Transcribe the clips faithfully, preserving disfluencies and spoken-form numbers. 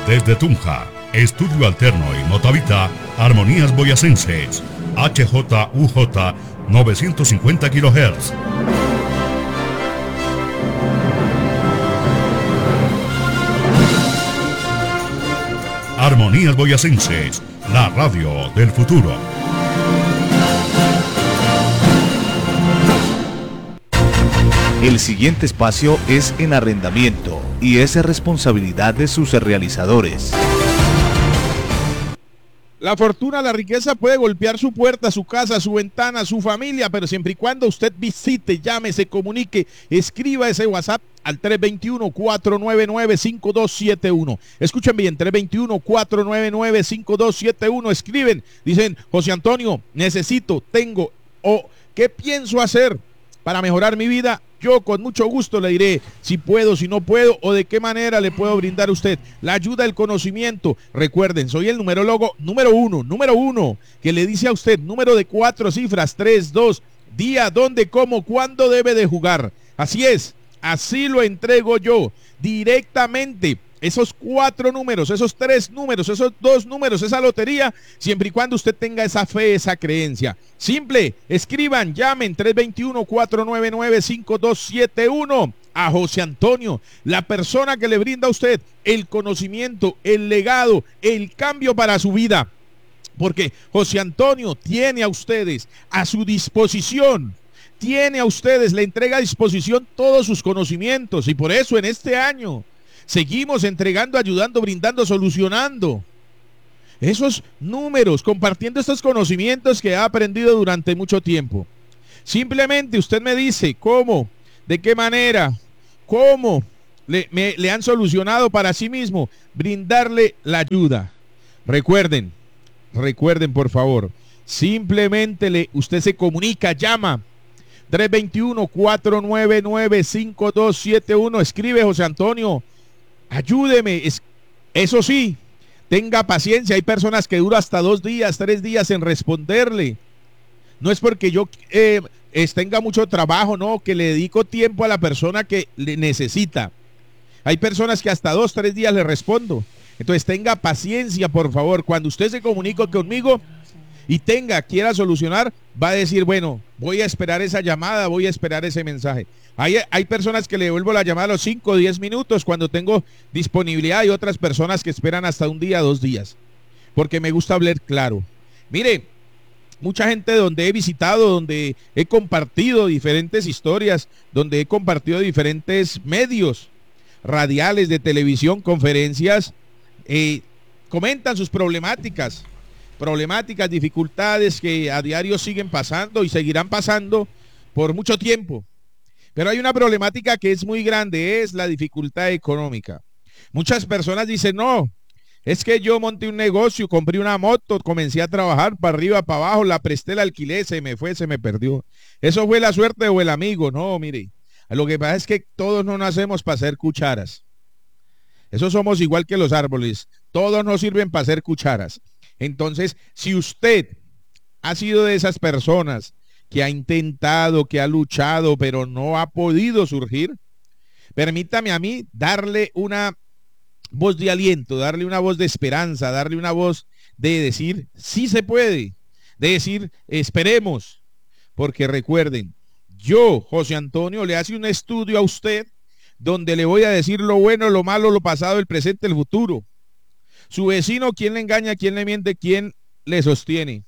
Desde Tunja, Estudio Alterno y Motavita, Armonías Boyacenses, H J U J novecientos cincuenta kilohertz. Armonías Boyacenses, la radio del futuro. El siguiente espacio es en arrendamiento y es responsabilidad de sus realizadores. La fortuna, la riqueza puede golpear su puerta, su casa, su ventana, su familia, pero siempre y cuando usted visite, llame, se comunique, escriba ese WhatsApp al tres dos uno, cuatro nueve nueve, cinco dos siete uno. Escuchen bien, tres dos uno, cuatro nueve nueve, cinco dos siete uno. Escriben, dicen, José Antonio, necesito, tengo, o ¿qué pienso hacer para mejorar mi vida? Yo con mucho gusto le diré si puedo, si no puedo, o de qué manera le puedo brindar a usted la ayuda, el conocimiento. Recuerden, soy el numerólogo número uno, número uno, que le dice a usted, número de cuatro cifras, tres, dos, día, dónde, cómo, cuándo debe de jugar. Así es, así lo entrego yo, directamente. Esos cuatro números, esos tres números, esos dos números, esa lotería, siempre y cuando usted tenga esa fe, esa creencia. Simple, escriban, llamen tres dos uno, cuatro nueve nueve, cinco dos siete uno a José Antonio, la persona que le brinda a usted el conocimiento, el legado, el cambio para su vida. Porque José Antonio tiene a ustedes a su disposición, tiene a ustedes, le entrega a disposición todos sus conocimientos, y por eso en este año seguimos entregando, ayudando, brindando, solucionando esos números, compartiendo estos conocimientos que ha aprendido durante mucho tiempo. Simplemente usted me dice cómo, de qué manera, cómo le, me, le han solucionado para sí mismo, brindarle la ayuda. Recuerden, recuerden por favor, simplemente le, usted se comunica, llama, tres dos uno, cuatro nueve nueve, cinco dos siete uno, escribe, José Antonio, ayúdeme, es, eso sí, tenga paciencia. Hay personas que duran hasta dos días, tres días en responderle. No es porque yo eh, es, tenga mucho trabajo, no, que le dedico tiempo a la persona que le necesita. Hay personas que hasta dos, tres días le respondo. Entonces tenga paciencia, por favor. Cuando usted se comunique conmigo y tenga, quiera solucionar, va a decir, bueno, voy a esperar esa llamada, voy a esperar ese mensaje. Hay, hay personas que le devuelvo la llamada a los cinco o diez minutos cuando tengo disponibilidad, y otras personas que esperan hasta un día, dos días, porque me gusta hablar claro. Mire, mucha gente donde he visitado, donde he compartido diferentes historias, donde he compartido diferentes medios radiales, de televisión, conferencias, eh, comentan sus problemáticas, problemáticas, dificultades que a diario siguen pasando y seguirán pasando por mucho tiempo. Pero hay una problemática que es muy grande, es la dificultad económica. Muchas personas dicen, no, es que yo monté un negocio, compré una moto, comencé a trabajar para arriba, para abajo, la presté, la alquilé, se me fue, se me perdió. Eso fue la suerte o el amigo. No, mire, lo que pasa es que todos no nacemos para hacer cucharas. Eso somos igual que los árboles, todos nos sirven para hacer cucharas. Entonces, si usted ha sido de esas personas que ha intentado, que ha luchado, pero no ha podido surgir, permítame a mí darle una voz de aliento, darle una voz de esperanza, darle una voz de decir, sí se puede, de decir, esperemos, porque recuerden, yo, José Antonio, le hace un estudio a usted donde le voy a decir lo bueno, lo malo, lo pasado, el presente, el futuro. Su vecino, ¿quién le engaña, quién le miente, quién le sostiene?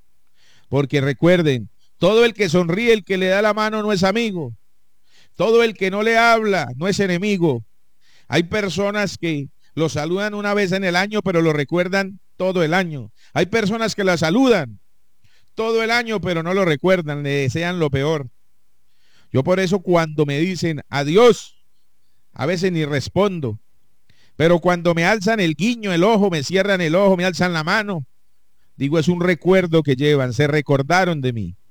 Porque recuerden, todo el que sonríe, el que le da la mano no es amigo. Todo el que no le habla no es enemigo. Hay personas que lo saludan una vez en el año, pero lo recuerdan todo el año. Hay personas que la saludan todo el año, pero no lo recuerdan, le desean lo peor. Yo por eso cuando me dicen adiós, a veces ni respondo. Pero cuando me alzan el guiño, el ojo, me cierran el ojo, me alzan la mano, digo, es un recuerdo que llevan, se recordaron de mí.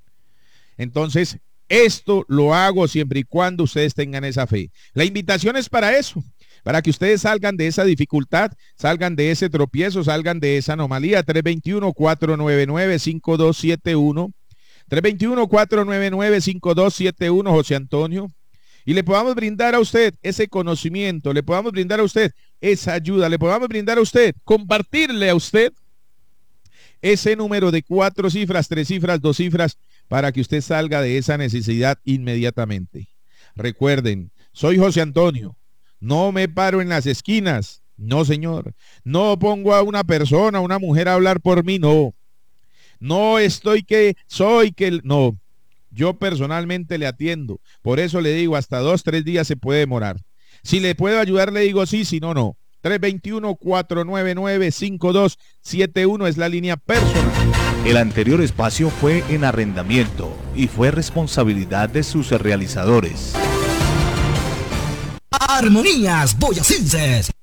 Entonces, esto lo hago siempre y cuando ustedes tengan esa fe. La invitación es para eso, para que ustedes salgan de esa dificultad, salgan de ese tropiezo, salgan de esa anomalía. tres dos uno, cuatro nueve nueve, cinco dos siete uno, tres dos uno, cuatro nueve nueve, cinco dos siete uno, José Antonio. Y le podamos brindar a usted ese conocimiento, le podamos brindar a usted esa ayuda le podamos brindar a usted, compartirle a usted ese número de cuatro cifras, tres cifras, dos cifras, para que usted salga de esa necesidad inmediatamente. Recuerden, soy José Antonio, no me paro en las esquinas, no señor, no pongo a una persona, a una mujer a hablar por mí, no, no estoy que, soy que, no, yo personalmente le atiendo, por eso le digo, hasta dos, tres días se puede demorar. Si le puedo ayudar, le digo sí, si no, no. tres dos uno, cuatro nueve nueve, cinco dos siete uno es la línea personal. El anterior espacio fue en arrendamiento y fue responsabilidad de sus realizadores. Armonías Boyacenses.